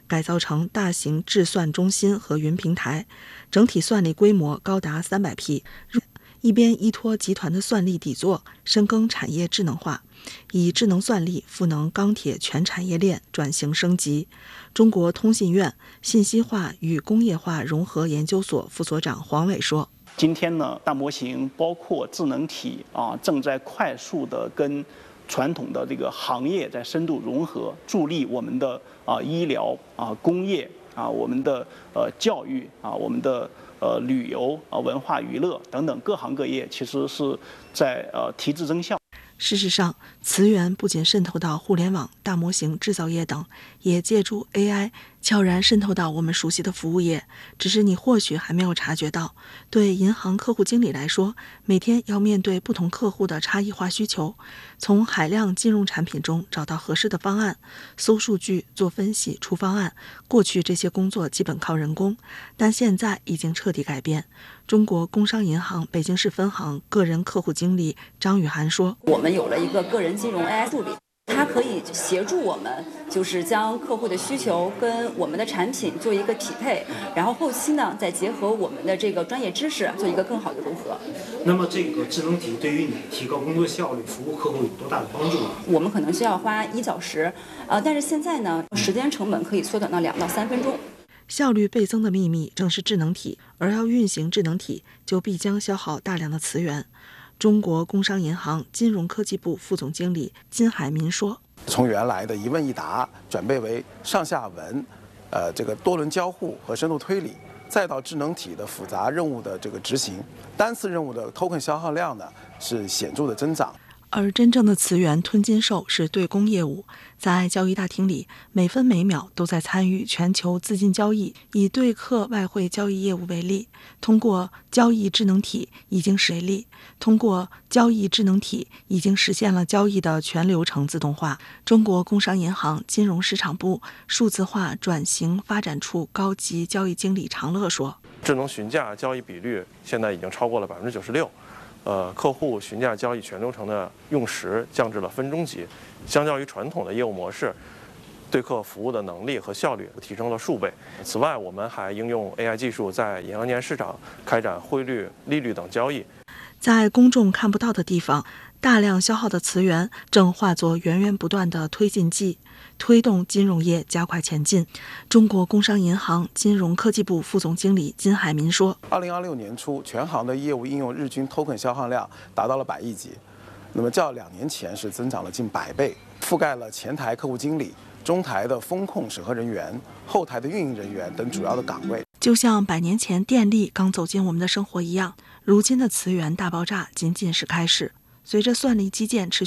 改造成大型智算中心和云平台，整体算力规模高达300匹。一边依托集团的算力底座，深耕产业智能化，以智能算力赋能钢铁全产业链转型升级。中国通信院信息化与工业化融合研究所副所长黄伟说：“ 今天呢，大模型包括智能体正在快速的跟传统的这个行业在深度融合，助力我们的医疗工业我们的教育我们的旅游文化娱乐等等各行各业，其实是在提质增效。” 事实上，磁源不仅渗透到互联网、大模型制造业等，也借助 AI 悄然渗透到我们熟悉的服务业，只是你或许还没有察觉到。对银行客户经理来说，每天要面对不同客户的差异化需求，从海量金融产品中找到合适的方案，搜数据、做分析、出方案。过去这些工作基本靠人工，但现在已经彻底改变。中国工商银行北京市分行个人客户经理张雨涵说：“ 我们有了一个个人金融 AI 助理，它可以协助我们，就是将客户的需求跟我们的产品做一个匹配，然后后期呢，再结合我们的这个专业知识做一个更好的融合。” 那么这个智能体对于你提高工作效率、服务客户有多大的帮助呢？ 我们可能需要花1小时，但是现在呢，时间成本可以缩短到2到3分钟。 效率倍增的秘密正是智能体，而要运行智能体，就必将消耗大量的磁源。中国工商银行金融科技部副总经理金海民说：“ 从原来的一问一答转变为上下文，这个多轮交互和深度推理，再到智能体的复杂任务的这个执行，单次任务的 token 消耗量呢是显著的增长。” 而真正的磁源吞金兽是对公业务，在交易大厅里，每分每秒都在参与全球资金交易。以对客外汇交易业务为例，通过交易智能体已经实现了交易的全流程自动化。中国工商银行金融市场部数字化转型发展处高级交易经理常乐说：“ 智能询价交易比率现在已经超过了96%。客户询价交易全流程的用时降至了分钟级，相较于传统的业务模式，对客服务的能力和效率提升了数倍。此外，我们还应用 AI 技术在银行间市场开展汇率、利率等交易。 在公众看不到的地方，大量消耗的磁源正化作源源不断的推进剂，推动金融业加快前进。中国工商银行金融科技部副总经理金海民说 ：“2026年初，全行的业务应用日均 token 消耗量达到了100亿级，那么较2年前是增长了近100倍，覆盖了前台客户经理、中台的风控审核人员、后台的运营人员等主要的岗位。” 就像100年前电力刚走进我们的生活一样，如今的磁源大爆炸仅仅是开始。随着算力基建持续